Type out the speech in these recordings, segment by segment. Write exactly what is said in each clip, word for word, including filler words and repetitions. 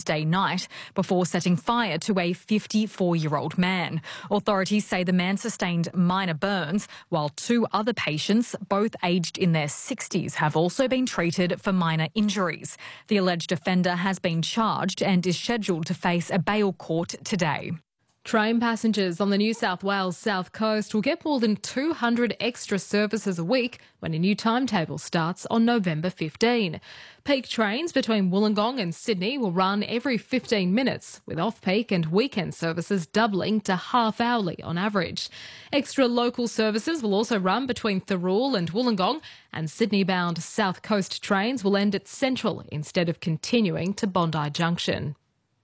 Wednesday night before setting fire to a fifty-four-year-old man. Authorities say the man sustained minor burns, while two other patients, both aged in their sixties, have also been treated for minor injuries. The alleged offender has been charged and is scheduled to face a bail court today. Train passengers on the New South Wales South Coast will get more than two hundred extra services a week when a new timetable starts on November fifteenth. Peak trains between Wollongong and Sydney will run every fifteen minutes, with off-peak and weekend services doubling to half-hourly on average. Extra local services will also run between Thirroul and Wollongong, and Sydney-bound South Coast trains will end at Central instead of continuing to Bondi Junction.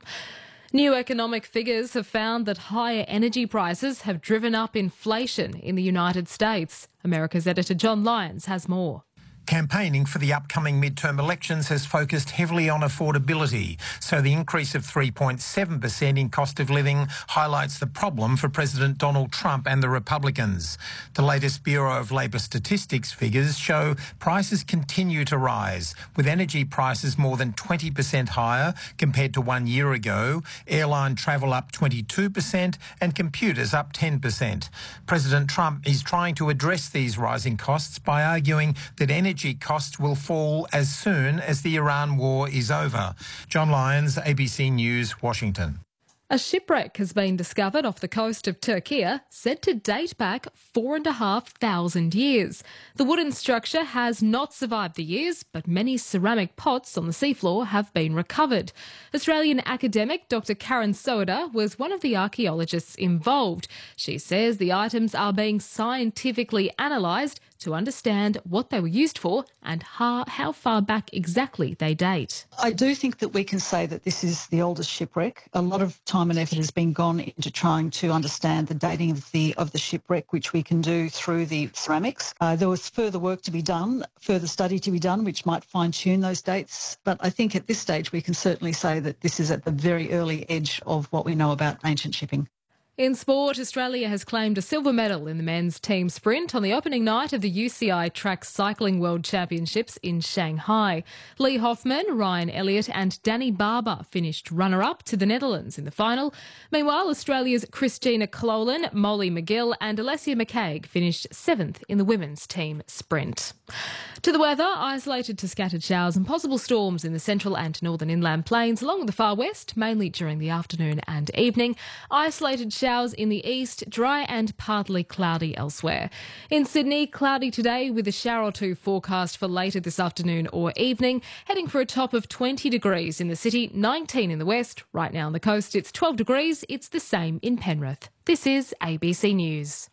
New economic figures have found that higher energy prices have driven up inflation in the United States. America's editor John Lyons has more. Campaigning for the upcoming midterm elections has focused heavily on affordability, so the increase of three point seven percent in cost of living highlights the problem for President Donald Trump and the Republicans. The latest Bureau of Labor Statistics figures show prices continue to rise, with energy prices more than twenty percent higher compared to one year ago, airline travel up twenty-two percent and computers up ten percent. President Trump is trying to address these rising costs by arguing that energy Energy costs will fall as soon as the Iran war is over. John Lyons, A B C News, Washington. A shipwreck has been discovered off the coast of Turkey, said to date back four and a half thousand years. The wooden structure has not survived the years, but many ceramic pots on the seafloor have been recovered. Australian academic Doctor Karen Soda was one of the archaeologists involved. She says the items are being scientifically analysed to understand what they were used for and how, how far back exactly they date. I do think that we can say that this is the oldest shipwreck. A lot of time and effort has been gone into trying to understand the dating of the of the shipwreck, which we can do through the ceramics. Uh, there was further work to be done, further study to be done, which might fine-tune those dates. But I think at this stage we can certainly say that this is at the very early edge of what we know about ancient shipping. In sport, Australia has claimed a silver medal in the men's team sprint on the opening night of the U C I Track Cycling World Championships in Shanghai. Lee Hoffman, Ryan Elliott and Danny Barber finished runner-up to the Netherlands in the final. Meanwhile, Australia's Christina Clolan, Molly McGill and Alessia McCaig finished seventh in the women's team sprint. To the weather, isolated to scattered showers and possible storms in the central and northern inland plains along the far west, mainly during the afternoon and evening. Isolated showers in the east, dry and partly cloudy elsewhere. In Sydney, cloudy today with a shower or two forecast for later this afternoon or evening, heading for a top of twenty degrees in the city, nineteen in the west. Right now on the coast, it's twelve degrees. It's the same in Penrith. This is A B C News.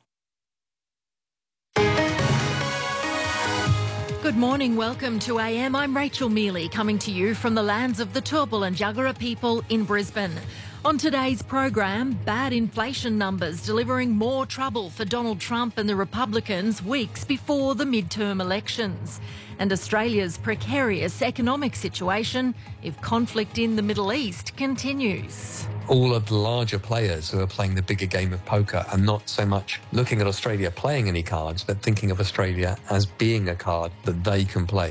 Good morning, welcome to A M. I'm Rachel Mealy, coming to you from the lands of the Turrbal and Yagara people in Brisbane. On today's program, bad inflation numbers delivering more trouble for Donald Trump and the Republicans weeks before the midterm elections. And Australia's precarious economic situation if conflict in the Middle East continues. All of the larger players who are playing the bigger game of poker are not so much looking at Australia playing any cards, but thinking of Australia as being a card that they can play.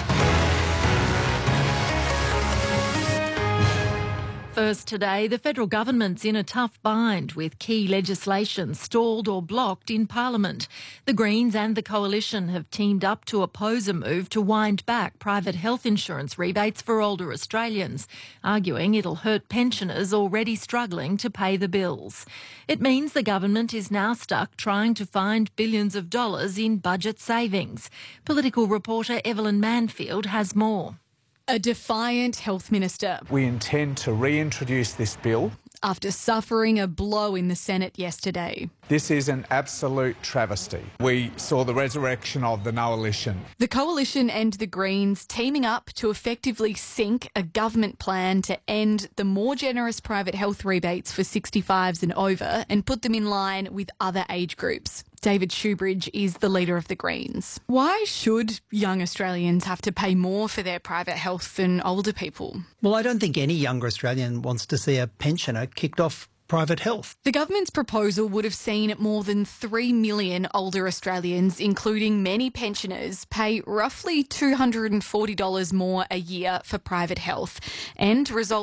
First today, the federal government's in a tough bind with key legislation stalled or blocked in Parliament. The Greens and the Coalition have teamed up to oppose a move to wind back private health insurance rebates for older Australians, arguing it'll hurt pensioners already struggling to pay the bills. It means the government is now stuck trying to find billions of dollars in budget savings. Political reporter Evelyn Manfield has more. A defiant health minister. We intend to reintroduce this bill after suffering a blow in the Senate yesterday. This is an absolute travesty. We saw the resurrection of the coalition. The Coalition and the Greens teaming up to effectively sink a government plan to end the more generous private health rebates for sixty-fives and over and put them in line with other age groups. David Shoebridge is the leader of the Greens. Why should young Australians have to pay more for their private health than older people? Well, I don't think any younger Australian wants to see a pensioner kicked off private health. The government's proposal would have seen more than three million older Australians, including many pensioners, pay roughly two hundred forty dollars more a year for private health and result in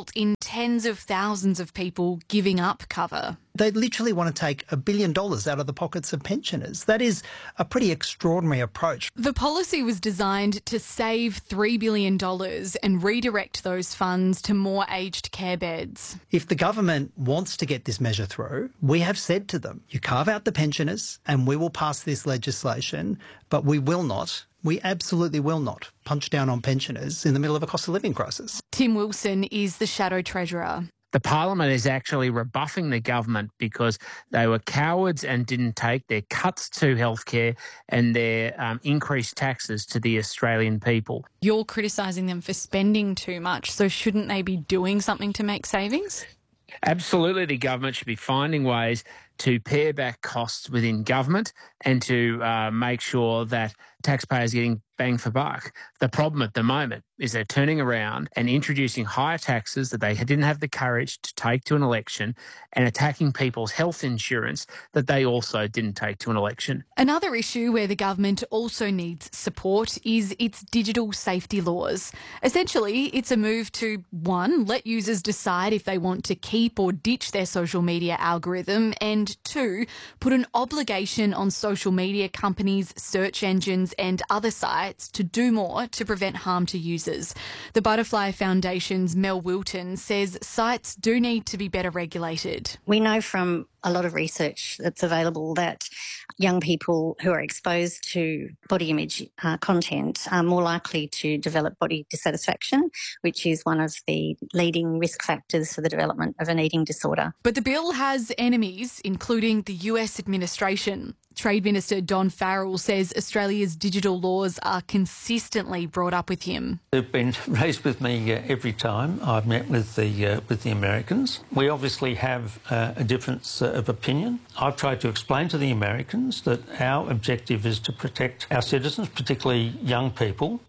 tens of thousands of people giving up cover. They literally want to take a billion dollars out of the pockets of pensioners. That is a pretty extraordinary approach. The policy was designed to save three billion dollars and redirect those funds to more aged care beds. If the government wants to get this measure through, we have said to them, you carve out the pensioners and we will pass this legislation, but we will not, we absolutely will not punch down on pensioners in the middle of a cost of living crisis. Tim Wilson is the Shadow Treasurer. The Parliament is actually rebuffing the government because they were cowards and didn't take their cuts to healthcare and their um, increased taxes to the Australian people. You're criticising them for spending too much, so shouldn't they be doing something to make savings? Absolutely, the government should be finding ways to pare back costs within government and to uh, make sure that taxpayers are getting bang for buck. The problem at the moment is they're turning around and introducing higher taxes that they didn't have the courage to take to an election and attacking people's health insurance that they also didn't take to an election. Another issue where the government also needs support is its digital safety laws. Essentially, it's a move to, one, let users decide if they want to keep or ditch their social media algorithm, and two, put an obligation on social media companies, search engines and other sites to do more to prevent harm to users. The Butterfly Foundation's Mel Wilton says sites do need to be better regulated. We know from a lot of research that's available that young people who are exposed to body image uh, content are more likely to develop body dissatisfaction, which is one of the leading risk factors for the development of an eating disorder. But the bill has enemies, including the U S administration. Trade Minister Don Farrell says Australia's digital laws are consistently brought up with him. They've been raised with me uh, every time I've met with the uh, with the Americans. We obviously have uh, a difference uh, of opinion. I've tried to explain to the Americans that our objective is to protect our citizens, particularly young people.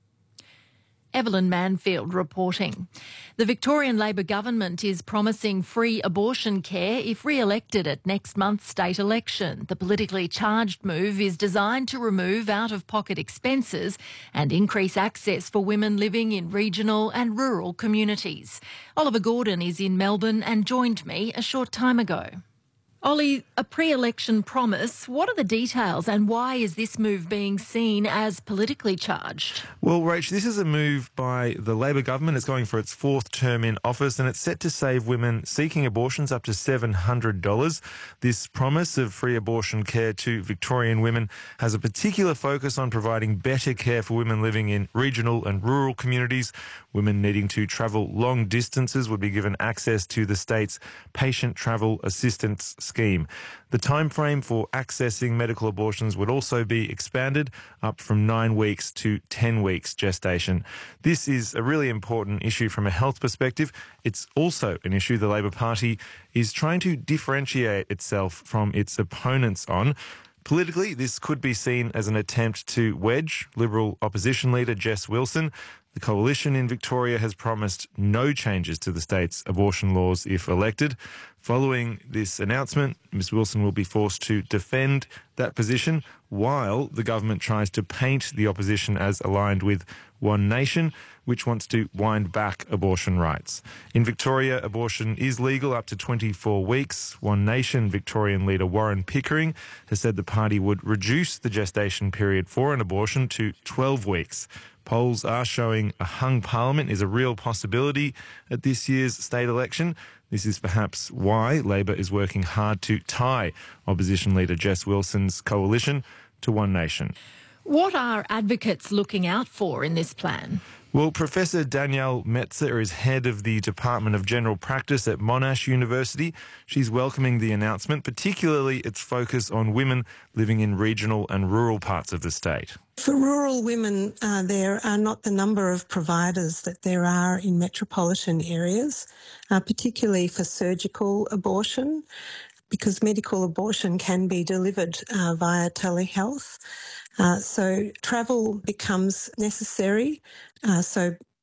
Evelyn Manfield reporting. The Victorian Labor government is promising free abortion care if re-elected at next month's state election. The politically charged move is designed to remove out-of-pocket expenses and increase access for women living in regional and rural communities. Oliver Gordon is in Melbourne and joined me a short time ago. Ollie, a pre-election promise. What are the details and why is this move being seen as politically charged? Well, Rach, this is a move by the Labor government. It's going for its fourth term in office and it's set to save women seeking abortions up to seven hundred dollars. This promise of free abortion care to Victorian women has a particular focus on providing better care for women living in regional and rural communities. Women needing to travel long distances would be given access to the state's patient travel assistance scheme. The time frame for accessing medical abortions would also be expanded up from nine weeks to ten weeks gestation. This is a really important issue from a health perspective. It's also an issue the Labor Party is trying to differentiate itself from its opponents on. Politically, this could be seen as an attempt to wedge Liberal opposition leader Jess Wilson. The Coalition in Victoria has promised no changes to the state's abortion laws if elected. Following this announcement, Miz Wilson will be forced to defend that position while the government tries to paint the opposition as aligned with One Nation, which wants to wind back abortion rights. In Victoria, abortion is legal up to twenty-four weeks. One Nation Victorian leader Warren Pickering has said the party would reduce the gestation period for an abortion to twelve weeks. Polls are showing a hung parliament is a real possibility at this year's state election. This is perhaps why Labor is working hard to tie opposition leader Jess Wilson's coalition to One Nation. What are advocates looking out for in this plan? Well, Professor Danielle Metzer is head of the Department of General Practice at Monash University. She's welcoming the announcement, particularly its focus on women living in regional and rural parts of the state. For rural women, uh, there are not the number of providers that there are in metropolitan areas, uh, particularly for surgical abortion, because medical abortion can be delivered uh, via telehealth. Uh, so travel becomes necessary. Uh, so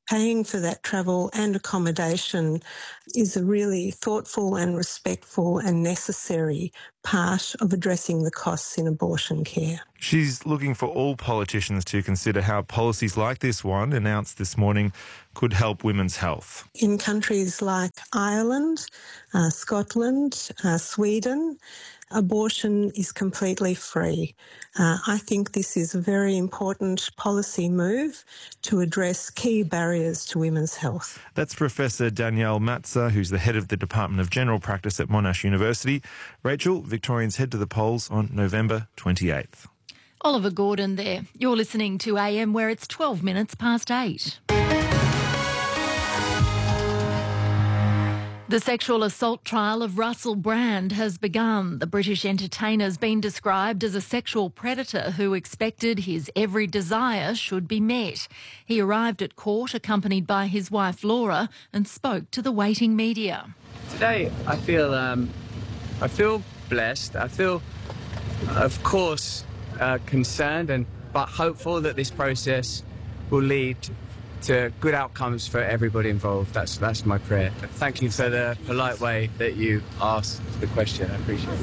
paying for that travel and accommodation is a really thoughtful and respectful and necessary part of addressing the costs in abortion care. She's looking for all politicians to consider how policies like this one, announced this morning, could help women's health. In countries like Ireland, uh, Scotland, uh, Sweden, abortion is completely free. Uh, I think this is a very important policy move to address key barriers to women's health. That's Professor Danielle Matza, who's the head of the Department of General Practice at Monash University. Rachel, Victorians head to the polls on November twenty-eighth. Oliver Gordon there. You're listening to A M, where it's twelve minutes past eight. The sexual assault trial of Russell Brand has begun. The British entertainer's been described as a sexual predator who expected his every desire should be met. He arrived at court accompanied by his wife Laura and spoke to the waiting media. Today I feel um, I feel blessed. I feel, of course, uh, concerned and but hopeful that this process will lead to good outcomes for everybody involved. That's that's my prayer. Thank you for the polite way that you asked the question. I appreciate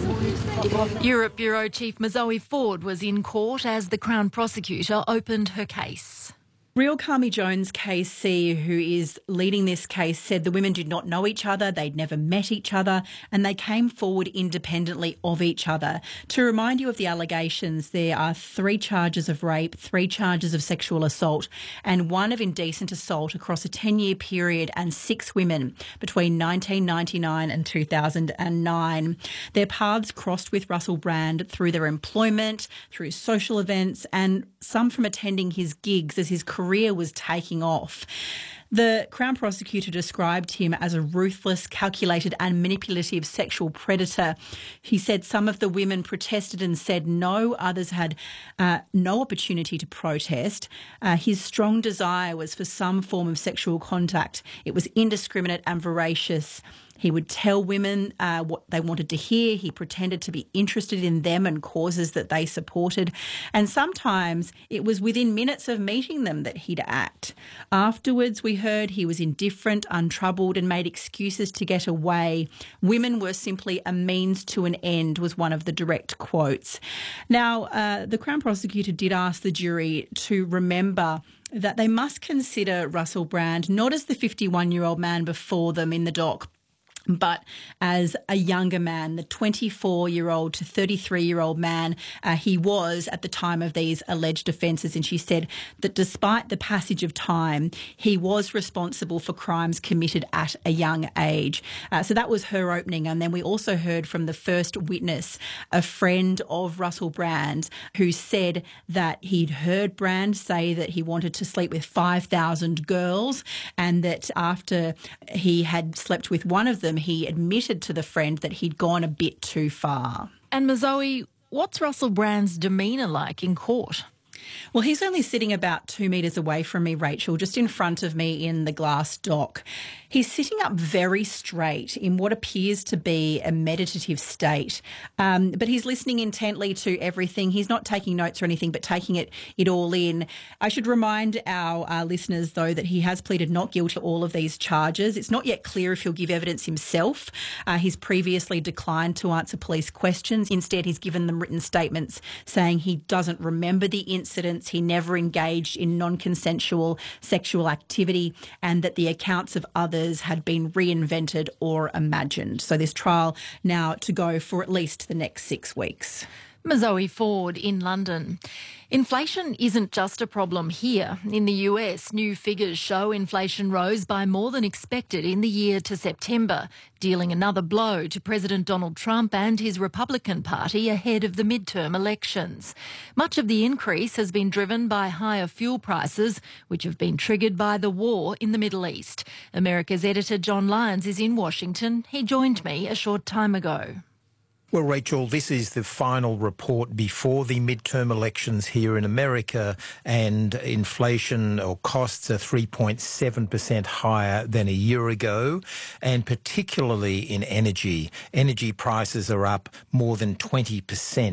it. Europe Bureau Chief Mazoe Ford was in court as the Crown prosecutor opened her case. Real Carmi Jones K C, who is leading this case, said the women did not know each other, they'd never met each other, and they came forward independently of each other. To remind you of the allegations, there are three charges of rape, three charges of sexual assault, and one of indecent assault across a ten-year period, and six women between nineteen ninety-nine and two thousand nine. Their paths crossed with Russell Brand through their employment, through social events, and some from attending his gigs as his career was taking off. The Crown prosecutor described him as a ruthless, calculated and manipulative sexual predator. He said some of the women protested and said no, others had uh, no opportunity to protest. Uh, his strong desire was for some form of sexual contact. It was indiscriminate and voracious. He would tell women uh, what they wanted to hear. He pretended to be interested in them and causes that they supported. And sometimes it was within minutes of meeting them that he'd act. Afterwards, we heard he was indifferent, untroubled, and made excuses to get away. Women were simply a means to an end, was one of the direct quotes. Now, uh, the Crown prosecutor did ask the jury to remember that they must consider Russell Brand not as the fifty-one-year-old man before them in the dock, but as a younger man, the twenty-four-year-old to thirty-three-year-old man uh, he was at the time of these alleged offences. And she said that despite the passage of time, he was responsible for crimes committed at a young age. Uh, so that was her opening. And then we also heard from the first witness, a friend of Russell Brand, who said that he'd heard Brand say that he wanted to sleep with five thousand girls, and that after he had slept with one of them, he admitted to the friend that he'd gone a bit too far. And Mazoe, what's Russell Brand's demeanour like in court? Well, he's only sitting about two metres away from me, Rachel, just in front of me in the glass dock. He's sitting up very straight in what appears to be a meditative state, um, but he's listening intently to everything. He's not taking notes or anything, but taking it it all in. I should remind our uh, listeners, though, that he has pleaded not guilty to all of these charges. It's not yet clear if he'll give evidence himself. Uh, he's previously declined to answer police questions. Instead, he's given them written statements saying he doesn't remember the incidents, he never engaged in non-consensual sexual activity, and that the accounts of others had been reinvented or imagined. So this trial now to go for at least the next six weeks. Mazoe Ford in London. Inflation isn't just a problem here. In the U S, new figures show inflation rose by more than expected in the year to September, dealing another blow to President Donald Trump and his Republican Party ahead of the midterm elections. Much of the increase has been driven by higher fuel prices, which have been triggered by the war in the Middle East. America's editor John Lyons is in Washington. He joined me a short time ago. Well, Rachel, this is the final report before the midterm elections here in America, and inflation or costs are three point seven percent higher than a year ago, and particularly in energy. Energy prices are up more than twenty percent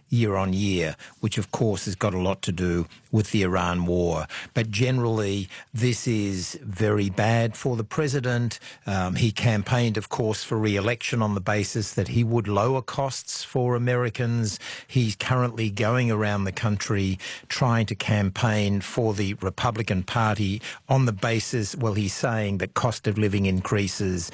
year on year, which of course has got a lot to do with the Iran war. But generally, this is very bad for the president. Um, he campaigned, of course, for re-election on the basis that he would lower costs for Americans. He's currently going around the country trying to campaign for the Republican Party on the basis, well, he's saying that cost of living increases